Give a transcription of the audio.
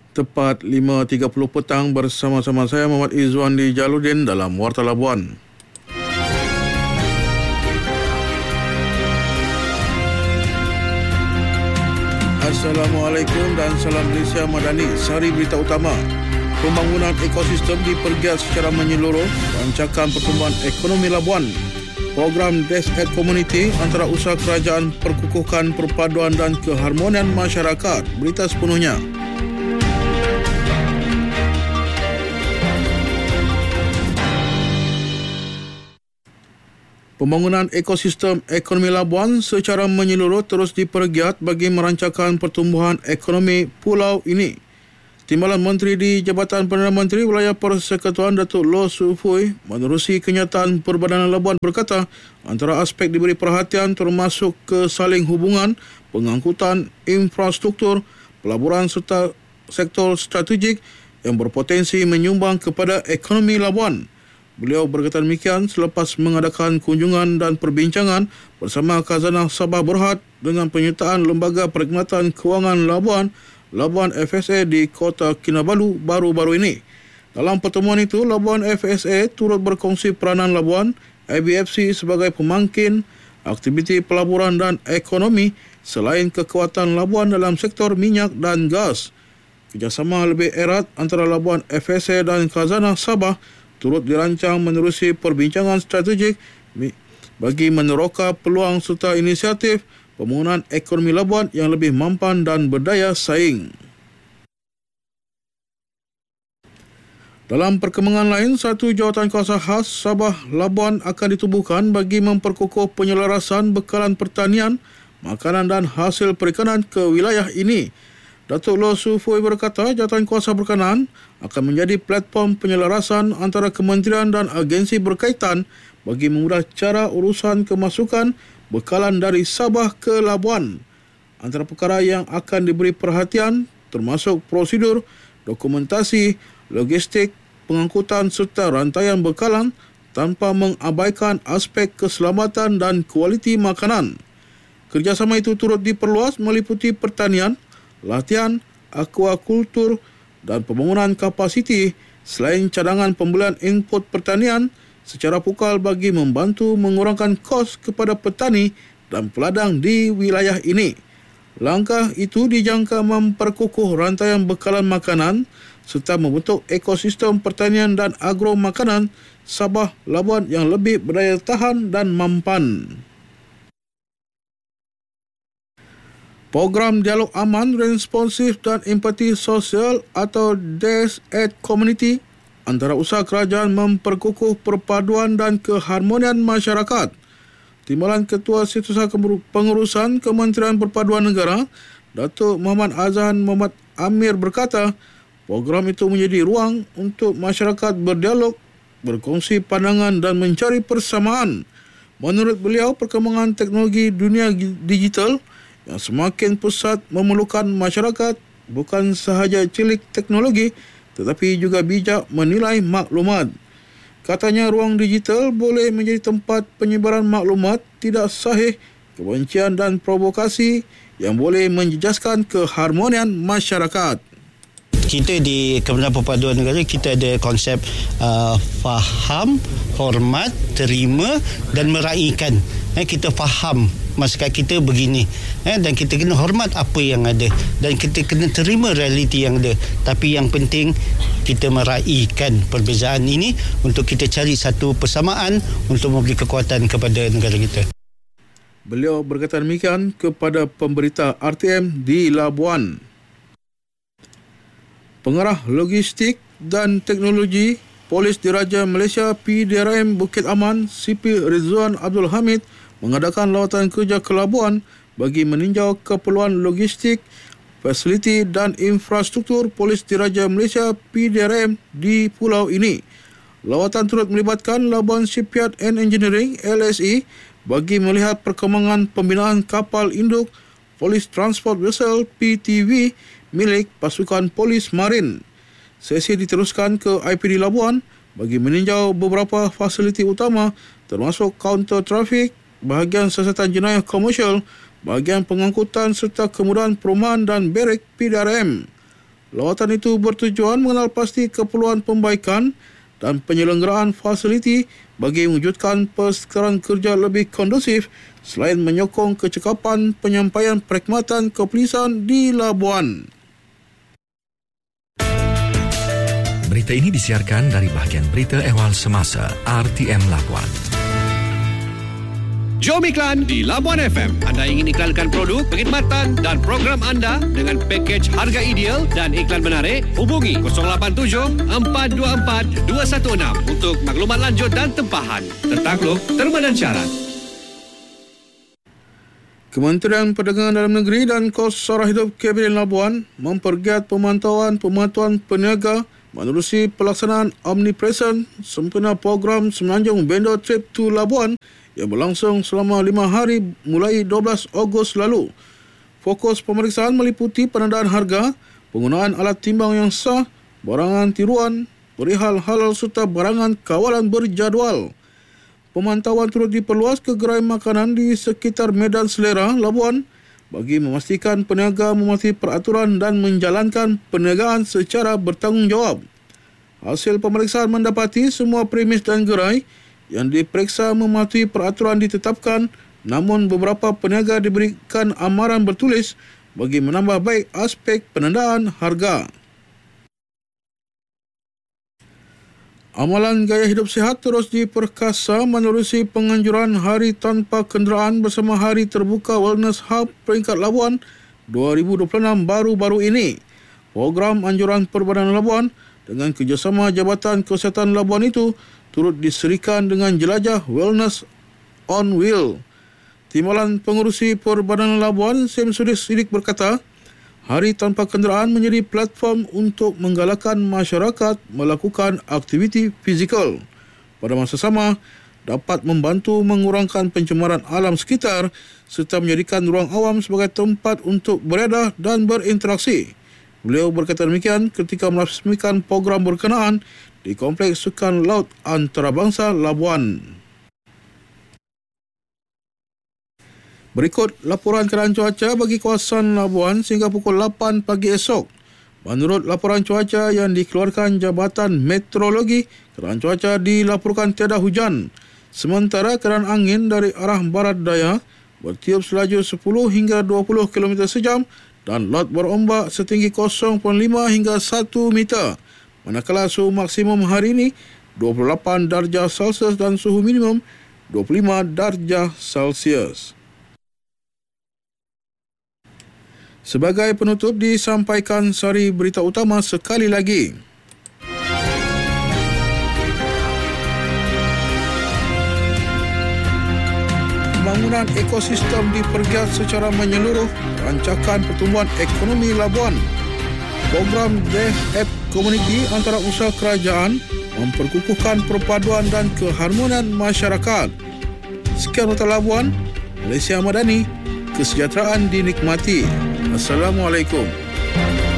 Tepat 5.30 petang bersama-sama saya Muhammad Izzuan di Jaludin dalam Warta Labuan. Assalamualaikum dan salam Malaysia Madani. Sari berita utama. Pembangunan ekosistem dipergiat secara menyeluruh, rancangan pertumbuhan ekonomi Labuan. Program Desk at Community antara usaha kerajaan perkukuhkan perpaduan dan keharmonian masyarakat. Berita sepenuhnya. Pembangunan ekosistem ekonomi Labuan secara menyeluruh terus dipergiat bagi merancangkan pertumbuhan ekonomi pulau ini. Timbalan Menteri di Jabatan Perdana Menteri Wilayah Persekutuan Datuk Loh Su Fui menerusi kenyataan Perbadanan Labuan berkata antara aspek diberi perhatian termasuk kesaling hubungan, pengangkutan, infrastruktur, pelaburan serta sektor strategik yang berpotensi menyumbang kepada ekonomi Labuan. Beliau berkata demikian selepas mengadakan kunjungan dan perbincangan bersama Khazanah Sabah Berhad dengan penyertaan Lembaga Perkhidmatan Kewangan Labuan, Labuan FSA di Kota Kinabalu baru-baru ini. Dalam pertemuan itu, Labuan FSA turut berkongsi peranan Labuan, IBFC sebagai pemangkin, aktiviti pelaburan dan ekonomi selain kekuatan Labuan dalam sektor minyak dan gas. Kerjasama lebih erat antara Labuan FSA dan Khazanah Sabah turut dirancang menerusi perbincangan strategik bagi meneroka peluang serta inisiatif pembangunan ekonomi Labuan yang lebih mampan dan berdaya saing. Dalam perkembangan lain, satu jawatankuasa khas Sabah Labuan akan ditubuhkan bagi memperkukuh penyelarasan bekalan pertanian, makanan dan hasil perikanan ke wilayah ini. Datuk Loh Su Fui berkata jawatankuasa berkenaan akan menjadi platform penyelarasan antara kementerian dan agensi berkaitan bagi memudah cara urusan kemasukan bekalan dari Sabah ke Labuan. Antara perkara yang akan diberi perhatian termasuk prosedur, dokumentasi, logistik, pengangkutan serta rantaian bekalan tanpa mengabaikan aspek keselamatan dan kualiti makanan. Kerjasama itu turut diperluas meliputi pertanian, latihan, aquakultur dan pembangunan kapasiti selain cadangan pembelian input pertanian secara pukal bagi membantu mengurangkan kos kepada petani dan peladang di wilayah ini. Langkah itu dijangka memperkukuh rantaian bekalan makanan serta membentuk ekosistem pertanian dan agro makanan Sabah Labuan yang lebih berdaya tahan dan mampan. Program Dialog Aman, Responsif dan Empati Sosial atau Desk at Community antara usaha kerajaan memperkukuh perpaduan dan keharmonian masyarakat. Timbalan Ketua Setiausaha Pengurusan Kementerian Perpaduan Negara, Datuk Muhammad Azhan Muhammad Amir berkata, program itu menjadi ruang untuk masyarakat berdialog, berkongsi pandangan dan mencari persamaan. Menurut beliau, perkembangan teknologi dunia digital yang semakin pesat memerlukan masyarakat bukan sahaja cilik teknologi tetapi juga bijak menilai maklumat. Katanya ruang digital boleh menjadi tempat penyebaran maklumat tidak sahih, kebencian dan provokasi yang boleh menjejaskan keharmonian masyarakat. Kita di Kementerian Perpaduan Negara kita ada konsep faham, hormat, terima dan meraihkan. Kita faham masyarakat kita begini dan kita kena hormat apa yang ada dan kita kena terima realiti yang ada. Tapi yang penting kita meraihkan perbezaan ini untuk kita cari satu persamaan untuk memberi kekuatan kepada negara kita. Beliau berkata demikian kepada pemberita RTM di Labuan. Pengarah Logistik dan Teknologi Polis Diraja Malaysia PDRM Bukit Aman CP Rizwan Abdul Hamid mengadakan lawatan kerja ke Labuan bagi meninjau keperluan logistik, fasiliti dan infrastruktur Polis Diraja Malaysia PDRM di pulau ini. Lawatan turut melibatkan Labuan Shipyard and Engineering LSE bagi melihat perkembangan pembinaan kapal induk Police Transport Vessel PTV milik pasukan polis marin. Sesi diteruskan ke IPD Labuan bagi meninjau beberapa fasiliti utama termasuk kaunter trafik, bahagian siasatan jenayah komersial, bahagian pengangkutan serta kemudahan perumahan dan berek PDRM. Lawatan itu bertujuan mengenal pasti keperluan pembaikan dan penyelenggaraan fasiliti bagi mewujudkan persekitaran kerja lebih kondusif selain menyokong kecekapan penyampaian perkhidmatan kepolisian di Labuan. Berita ini disiarkan dari bahagian Berita Ehwal Semasa RTM Labuan. Jom iklan di Labuan FM. Anda ingin iklankan produk, perkhidmatan dan program anda dengan pakej harga ideal dan iklan menarik? Hubungi 087-424-216 untuk maklumat lanjut dan tempahan. Tertakluk, terma dan syarat. Kementerian Perdagangan Dalam Negeri dan Kos Sara Hidup Kabinet Labuan mempergiat pemantauan peniaga menerusi pelaksanaan omnipresent sempena program Semenanjung Vendor Trip to Labuan yang berlangsung selama 5 hari mulai 12 Ogos lalu. Fokus pemeriksaan meliputi penandaan harga, penggunaan alat timbang yang sah, barangan tiruan, perihal halal serta barangan kawalan berjadual. Pemantauan turut diperluas ke gerai makanan di sekitar Medan Selera, Labuan bagi memastikan peniaga mematuhi peraturan dan menjalankan perniagaan secara bertanggungjawab. Hasil pemeriksaan mendapati semua premis dan gerai yang diperiksa mematuhi peraturan ditetapkan, namun beberapa peniaga diberikan amaran bertulis bagi menambah baik aspek penandaan harga. Amalan gaya hidup sihat terus diperkasa menerusi penganjuran Hari Tanpa Kenderaan bersama Hari Terbuka Wellness Hub peringkat Labuan 2026 baru-baru ini. Program anjuran Perbadan Labuan dengan kerjasama Jabatan Kesihatan Labuan itu turut diserikan dengan jelajah Wellness on Wheel. Timbalan Pengurusi Perbadanan Labuan, Sam Sidik berkata, Hari Tanpa Kenderaan menjadi platform untuk menggalakkan masyarakat melakukan aktiviti fizikal. Pada masa sama, dapat membantu mengurangkan pencemaran alam sekitar serta menjadikan ruang awam sebagai tempat untuk beredah dan berinteraksi. Beliau berkata demikian ketika merasmikan program berkenaan di Kompleks Sukan Laut Antarabangsa Labuan. Berikut laporan keadaan cuaca bagi kawasan Labuan sehingga pukul 8 pagi esok. Menurut laporan cuaca yang dikeluarkan Jabatan Meteorologi, keadaan cuaca dilaporkan tiada hujan. Sementara keadaan angin dari arah barat daya bertiup selaju 10 hingga 20 km sejam dan laut berombak setinggi 0.5 hingga 1 meter. Manakala suhu maksimum hari ini 28 darjah Celsius dan suhu minimum 25 darjah Celsius. Sebagai penutup disampaikan sari berita utama sekali lagi. Pembangunan ekosistem dipergiat secara menyeluruh rancangan pertumbuhan ekonomi Labuan. Program DF Komuniti antara usaha kerajaan memperkukuhkan perpaduan dan keharmonian masyarakat. Sekian Nota Labuan, Malaysia Madani, kesejahteraan dinikmati. Assalamualaikum.